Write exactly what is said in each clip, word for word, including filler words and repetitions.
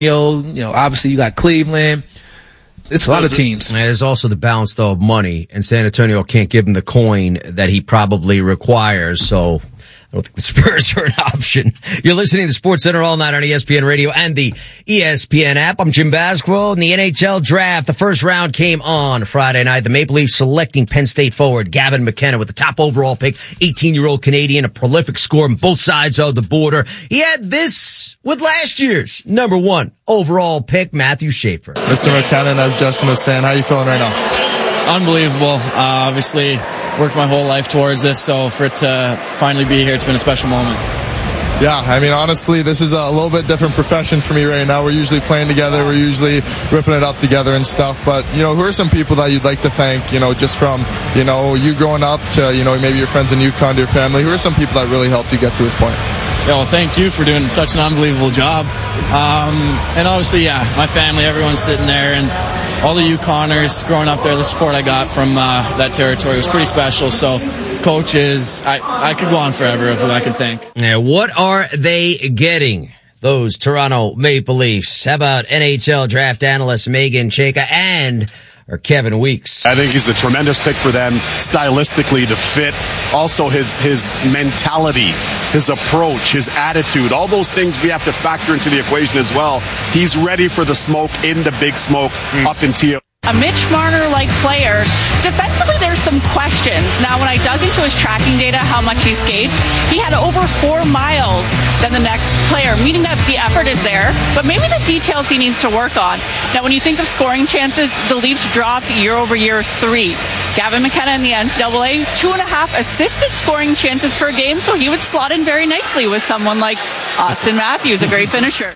You know, obviously you got Cleveland. It's a lot of teams. And there's also the balance, though, of money, and San Antonio can't give him the coin that he probably requires, so I don't think the Spurs are an option. You're listening to Sports Center all night on E S P N Radio and the E S P N app. I'm Jim Basquil. In the N H L draft, the first round came on Friday night. The Maple Leafs selecting Penn State forward Gavin McKenna with the top overall pick, eighteen-year-old Canadian, a prolific scorer on both sides of the border. He had this with last year's number one overall pick, Matthew Schaefer. Mister McKenna, as Justin was saying, how are you feeling right now? Unbelievable. Uh, obviously, worked my whole life towards this, so for it to finally be here, it's been a special moment. Yeah, I mean, honestly, this is a little bit different profession for me right now. We're usually playing together. We're usually ripping it up together and stuff. But, you know, who are some people that you'd like to thank, you know, just from, you know, you growing up to, you know, maybe your friends in Yukon to your family? Who are some people that really helped you get to this point? Yeah, well, thank you for doing such an unbelievable job. Um, and obviously, yeah, my family, everyone's sitting there, and all the Yukoners growing up there, the support I got from uh, that territory was pretty special. So, coaches, I, I could go on forever of who I could thank. Yeah, what are they getting, those Toronto Maple Leafs? How about N H L draft analyst Megan Chayka and or Kevin Weeks? I think he's a tremendous pick for them stylistically to fit. Also his his mentality, his approach, his attitude, all those things we have to factor into the equation as well. He's ready for the smoke in the big smoke mm. up in T O. A Mitch Marner-like player. Defensively, there's some questions. Now, when I dug into his tracking data, how much he skates, he had over four miles than the next player, meaning that the effort is there, but maybe the details he needs to work on. Now, when you think of scoring chances, the Leafs dropped year over year three. Gavin McKenna in the N C double A, two and a half assisted scoring chances per game, so he would slot in very nicely with someone like Austin Matthews, a great finisher.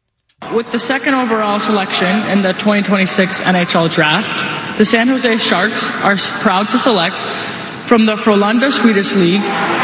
With the second overall selection in the twenty twenty-six N H L Draft, the San Jose Sharks are proud to select from the Frölunda Swedish League,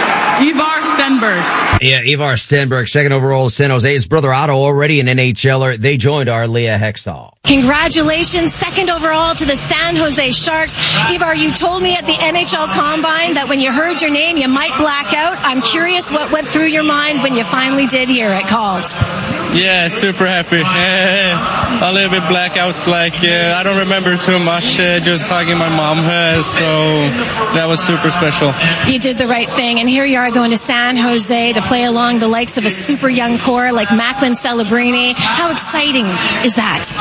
Ivar Stenberg. Yeah, Ivar Stenberg, second overall San Jose. His brother Otto, already an N H L er. They joined our Leah Hextall. Congratulations, second overall to the San Jose Sharks. Ivar, you told me at the N H L Combine that when you heard your name, you might black out. I'm curious what went through your mind when you finally did hear it called. Yeah, super happy. Uh, a little bit blackout, like uh, I don't remember too much, uh, just hugging my mom, uh, so that was super special. You did the right thing, and here you are going to San Jose to play along the likes of a super young core like Macklin Celebrini. How exciting is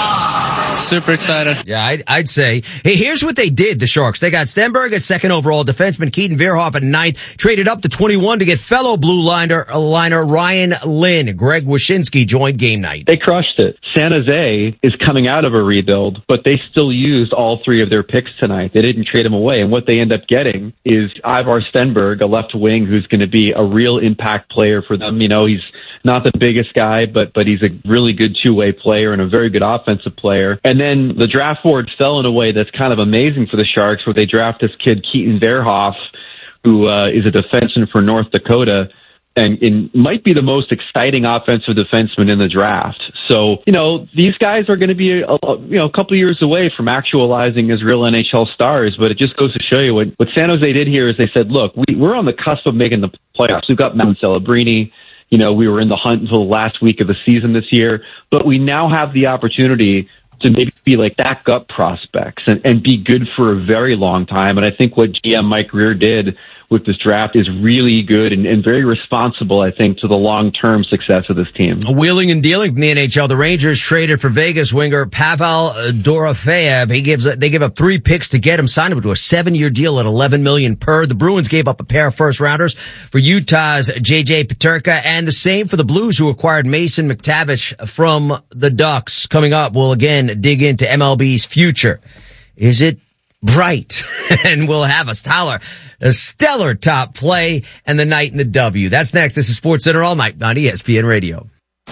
that? Super excited. Yeah, I'd, I'd say. Hey, here's what they did, the Sharks. They got Stenberg at second overall, defenseman Keaton Verhoff at ninth, traded up to twenty-one to get fellow blue liner, liner Ryan Lynn. Greg Wyshynski joined game night. They crushed it. San Jose is coming out of a rebuild, but they still used all three of their picks tonight. They didn't trade them away, and what they end up getting is Ivar Stenberg, a left wing who's going to be a real impact player for them. You know, he's not the biggest guy, but but he's a really good two-way player and a very good offensive player. And then the draft board fell in a way that's kind of amazing for the Sharks, where they draft this kid Keaton Verhoff, who uh, is a defenseman for North Dakota, and, and might be the most exciting offensive defenseman in the draft. So, you know, these guys are going to be, a, a, you know, a couple of years away from actualizing as real N H L stars, but it just goes to show you what, what San Jose did here is they said, look, we, we're on the cusp of making the playoffs. We've got Macklin Celebrini. You know, we were in the hunt until the last week of the season this year, but we now have the opportunity to maybe be like backup prospects and, and be good for a very long time. And I think what G M Mike Rear did with this draft is really good and, and very responsible, I think, to the long-term success of this team. Wheeling and dealing from the N H L. The Rangers traded for Vegas winger Pavel Dorofeyev. He gives, they give up three picks to get him, signed him to a seven-year deal at eleven million dollars per. The Bruins gave up a pair of first-rounders for Utah's J J Peterka, and the same for the Blues, who acquired Mason McTavish from the Ducks. Coming up, we'll again dig into M L B's future. Is it bright? And we'll have a stellar, a stellar top play and the night in the W. That's next. This is Sports Center all night on E S P N Radio.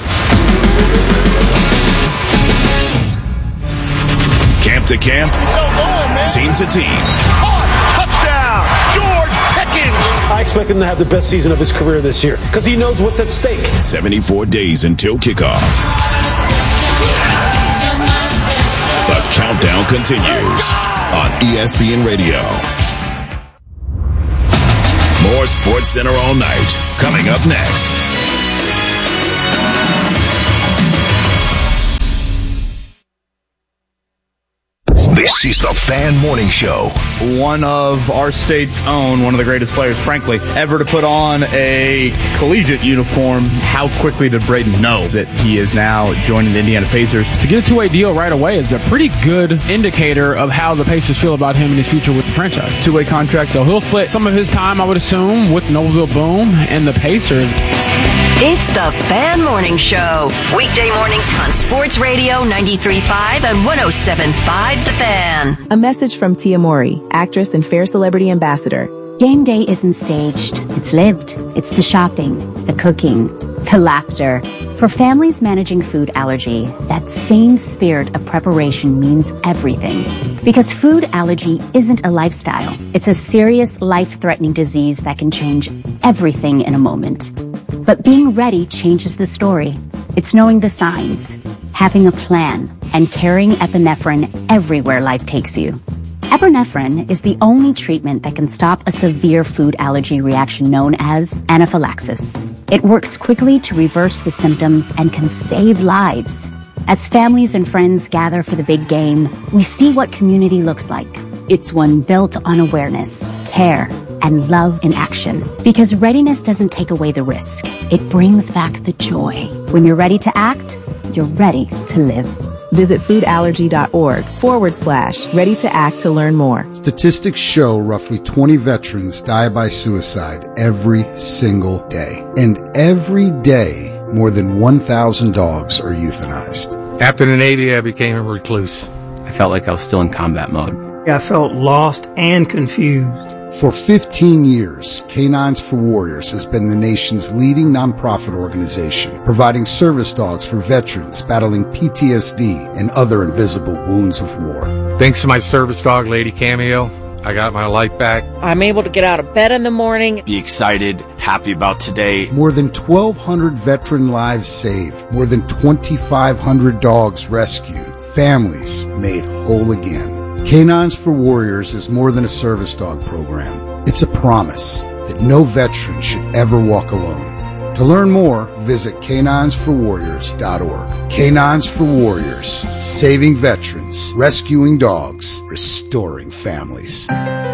Camp to camp, team to team. Touchdown, George Pickens. I expect him to have the best season of his career this year because he knows what's at stake. seventy-four days until kickoff. The countdown continues on E S P N Radio. More Sports Center all night coming up next. This is the Fan Morning Show. One of our state's own, one of the greatest players, frankly, ever to put on a collegiate uniform. How quickly did Braden know that he is now joining the Indiana Pacers? To get a two-way deal right away is a pretty good indicator of how the Pacers feel about him in his future with the franchise. Two-way contract. So he'll split some of his time, I would assume, with Noblesville Boom and the Pacers. It's the Fan Morning Show. Weekday mornings on Sports Radio ninety-three point five and one oh seven point five The Fan. A message from Tia Mori, actress and Fair Celebrity Ambassador. Game day isn't staged. It's lived. It's the shopping, the cooking, the laughter. For families managing food allergy, that same spirit of preparation means everything. Because food allergy isn't a lifestyle. It's a serious, life-threatening disease that can change everything in a moment. But being ready changes the story. It's knowing the signs, having a plan, and carrying epinephrine everywhere life takes you. Epinephrine is the only treatment that can stop a severe food allergy reaction known as anaphylaxis. It works quickly to reverse the symptoms and can save lives. As families and friends gather for the big game, we see what community looks like. It's one built on awareness, care, and love in action. Because readiness doesn't take away the risk. It brings back the joy. When you're ready to act, you're ready to live. Visit foodallergy.org forward slash ready to act to learn more. Statistics show roughly twenty veterans die by suicide every single day. And every day, more than one thousand dogs are euthanized. After the Navy, I became a recluse. I felt like I was still in combat mode. I felt lost and confused. For fifteen years, Canines for Warriors has been the nation's leading nonprofit organization, providing service dogs for veterans battling P T S D and other invisible wounds of war. Thanks to my service dog, Lady Cameo, I got my life back. I'm able to get out of bed in the morning. Be excited, happy about today. More than twelve hundred veteran lives saved, more than twenty-five hundred dogs rescued, families made whole again. Canines for Warriors is more than a service dog program. It's a promise that no veteran should ever walk alone. To learn more, visit canines for warriors dot org. Canines for Warriors, saving veterans, rescuing dogs, restoring families.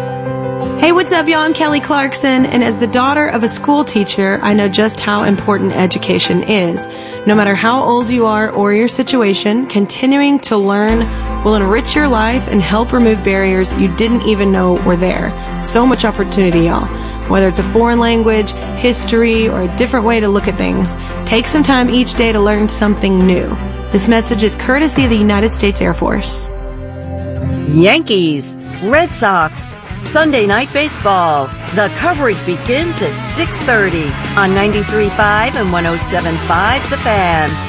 Hey, what's up, y'all? I'm Kelly Clarkson, and as the daughter of a school teacher, I know just how important education is. No matter how old you are or your situation, continuing to learn will enrich your life and help remove barriers you didn't even know were there. So much opportunity, y'all. Whether it's a foreign language, history, or a different way to look at things, take some time each day to learn something new. This message is courtesy of the United States Air Force. Yankees, Red Sox, Sunday Night Baseball. The coverage begins at six thirty on ninety-three point five and one oh seven point five The Fan.